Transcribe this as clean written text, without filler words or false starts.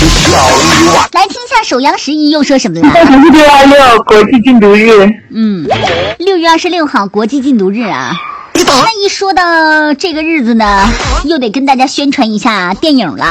来听一下首阳11又说什么了。 626国际禁毒日。 6月26号国际禁毒日啊。那一说到这个日子呢，又得跟大家宣传一下电影了。